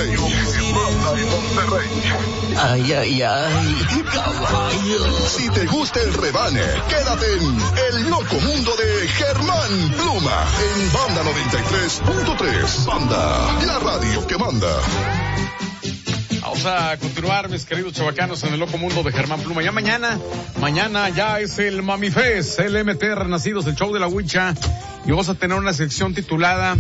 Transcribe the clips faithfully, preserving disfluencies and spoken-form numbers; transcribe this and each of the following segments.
Monterrey. Manda en Monterrey. Ay, ay, ay, caballo. Si te gusta el rebane, quédate en El Loco Mundo de Germán Pluma en Banda noventa y tres punto tres. Banda, la radio que manda. Vamos a continuar, mis queridos chavacanos, en El Loco Mundo de Germán Pluma. Ya mañana, mañana ya es el Mami Fest, el M T Renacidos, el show de la Huicha. Y vamos a tener una sección titulada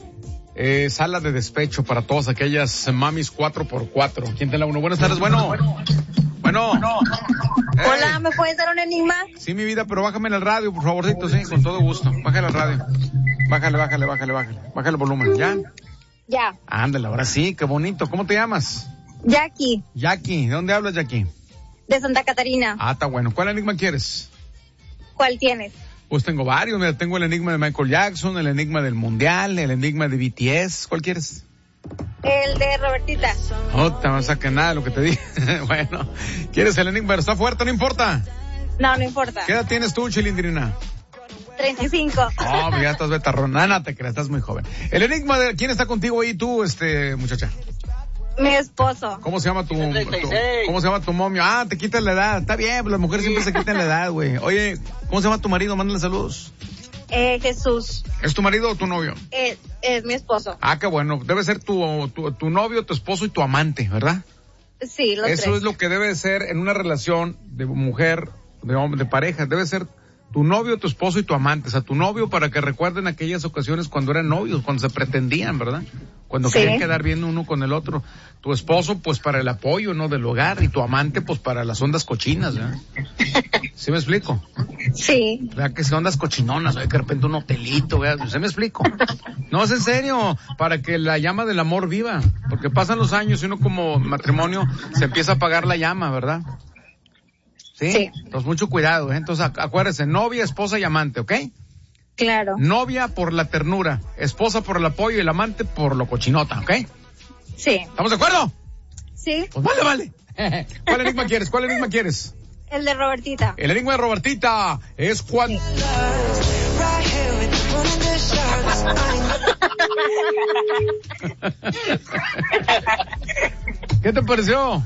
eh, Sala de Despecho para todas aquellas mamis cuatro por cuatro. ¿Quién te la uno? Buenas tardes, bueno. Bueno. Hey. Hola, ¿me puedes dar un enigma? Sí, mi vida, pero bájame en el radio, por favorcito, sí, con todo gusto. Bájale el radio. Bájale, bájale, bájale, bájale. Bájale el volumen, ¿ya? Ya. Ándale, ahora sí, qué bonito. ¿Cómo te llamas? Jackie. Jackie, ¿de dónde hablas, Jackie? De Santa Catarina. Ah, está bueno. ¿Cuál enigma quieres? ¿Cuál tienes? Pues tengo varios. Mira, tengo el enigma de Michael Jackson, el enigma del Mundial, el enigma de B T S. ¿Cuál quieres? El de Robertita. No te vas a sacar nada de lo que te dije. Bueno, ¿quieres el enigma? ¿Está fuerte? No importa. No, no importa. ¿Qué edad tienes tú, Chilindrina? treinta y cinco. Oh, ya estás betarrona, no te creas, estás muy joven. El enigma de quién está contigo ahí, tú, este, muchacha. Mi esposo. ¿Cómo se llama tu, tu cómo se llama tu momio? Ah, te quitas la edad. Está bien, pues las mujeres siempre se quitan la edad, güey. Oye, ¿cómo se llama tu marido? Mándale saludos. Eh, Jesús. ¿Es tu marido o tu novio? Eh, es mi esposo. Ah, qué bueno. Debe ser tu, tu, tu novio, tu esposo y tu amante, ¿verdad? Sí, los Eso tres. es lo que debe ser en una relación de mujer, de hombre, de pareja. Debe ser tu novio, tu esposo y tu amante. O sea, tu novio para que recuerden aquellas ocasiones cuando eran novios, cuando se pretendían, ¿verdad? Cuando sí. querían quedar bien uno con el otro. Tu esposo, pues, para el apoyo, ¿no? Del hogar. Y tu amante, pues, para las ondas cochinas, ¿verdad? ¿Sí me explico? Sí. ¿Verdad que son ondas cochinonas? ¿Verdad? Que de repente un hotelito, ¿verdad? ¿Sí me explico? No, es en serio. Para que la llama del amor viva. Porque pasan los años y uno como matrimonio se empieza a apagar la llama, ¿verdad? ¿Sí? Sí. Entonces, mucho cuidado, ¿eh? Entonces, acuérdense, novia, esposa y amante, ¿ok? Claro. Novia por la ternura, esposa por el apoyo y el amante por lo cochinota, ¿ok? Sí. ¿Estamos de acuerdo? Sí. Pues vale, vale. ¿Cuál enigma quieres? ¿Cuál enigma quieres? El de Robertita. El enigma de Robertita es cuando... Sí. ¿Qué te pareció?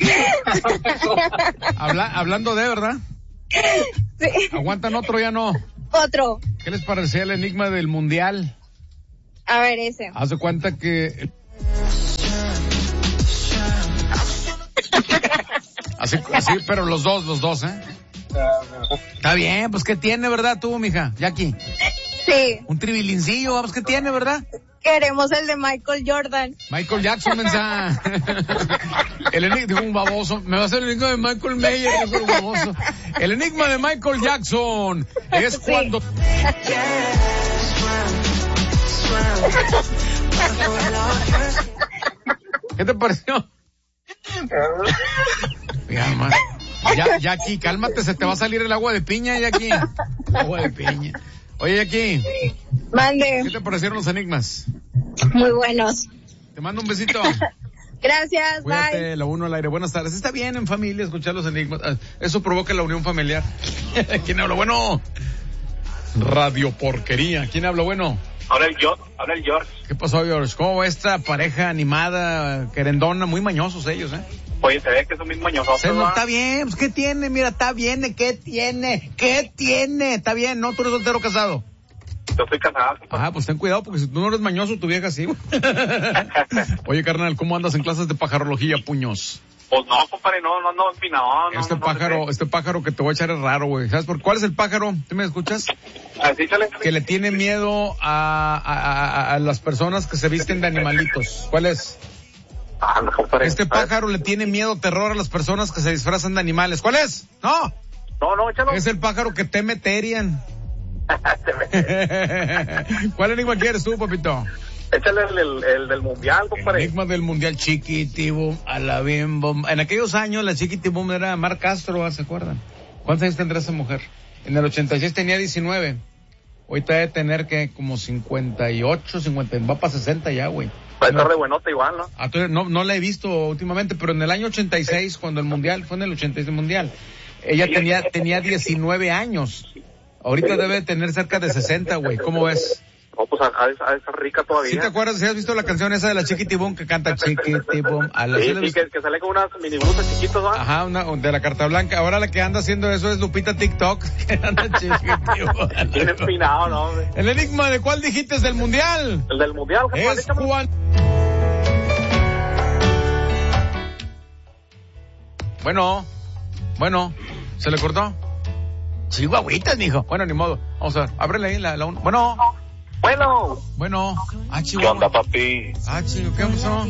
Habla, hablando de, ¿verdad? Sí. ¿Aguantan otro ya no? Otro. ¿Qué les parecía el enigma del Mundial? A ver, ese. Haz de cuenta que... Así, así, pero los dos, los dos, ¿eh? Está bien, pues ¿qué tiene, verdad, tú, mija? Jackie. Sí. Un tribilincillo, pues ¿qué tiene, verdad? Queremos el de Michael Jordan. Michael Jackson, mensa. El enigma, digo un baboso. Me va a hacer el enigma de Michael Mayer, digo un baboso. El enigma de Michael Jackson es sí. cuando... ¿Qué te pareció? Mira, nomás. Ya, Jackie, cálmate, se te va a salir el agua de piña, Jackie. Agua de piña. Oye, Jackie. Mande. ¿Qué te parecieron los enigmas? Muy buenos. Te mando un besito. Gracias, Cuídate, bye. La uno al aire. Buenas tardes. Está bien en familia escuchar los enigmas. Eso provoca la unión familiar. ¿Quién habla? Bueno. Radio Porquería. ¿Quién habla? Bueno. Habla el George. Habla el George. ¿Qué pasó, George? ¿Cómo va esta pareja animada, querendona? Muy mañosos ellos, ¿eh? Oye, se ve que son mis mañosos. Se no, está bien, pues, ¿qué tiene? Mira, está bien, ¿qué tiene? ¿Qué tiene? Está bien, ¿no? ¿Tú eres soltero o casado? Yo estoy casado. Ah, pues ten cuidado, porque si tú no eres mañoso, tu vieja sí. Oye, carnal, ¿cómo andas en clases de pajarología, puños? Pues no, compadre, no, no, no, no, no. Este no, pájaro, no este pájaro que te voy a echar es raro, güey. ¿Sabes por cuál es el pájaro? ¿Tú me escuchas? Así sale. Que le tiene miedo a, a, a, a las personas que se visten de animalitos. ¿Cuál es? Ah, no, compadre. Este pájaro le tiene miedo, terror a las personas que se disfrazan de animales. ¿Cuál es? No. No, no, échalo. Es el pájaro que teme Terian. ¿Cuál enigma quieres tú, papito? Échale el, el, el del mundial, compadre. Enigma del mundial, Chiquitibum, Alabim, En aquellos años la Chiquitibum era Mar Castro, ¿se acuerdan? ¿Cuántos años tendrá esa mujer? En el ochenta y seis tenía diecinueve. Ahorita debe tener que como cincuenta y ocho, cincuenta, va para sesenta ya, güey. Va a estar de buenota igual, ¿no? Ah, no, no la he visto últimamente, pero en el año ochenta y seis, cuando el mundial, fue en el ochenta y seis mundial, ella tenía, tenía diecinueve años. Ahorita debe tener cerca de sesenta, güey. ¿Cómo ves? No, pues a, a, a esa rica todavía. ¿Sí te acuerdas? ¿Si has visto la canción esa de la Chiquitibum que canta Chiquitibum? A la Sí, sí, que, que sale con unas mini blusas chiquitas, ¿va? Ajá, una, de la carta blanca. Ahora la que anda haciendo eso es Lupita TikTok. Que anda Chiquitibum. Bien empinado, ¿no, hombre? El enigma, ¿de cuál dijiste? ¿Es del mundial? El del mundial, Germán, Es échame. Juan. Bueno, bueno, ¿se le cortó? Chihuahuitas, mijo. Bueno, ni modo. Vamos a ver, ábrele ahí la, la un... Bueno. Bueno. Bueno. Ah, ¿Qué Chihuahua. onda, papi? Ah, chico, ¿qué pasó?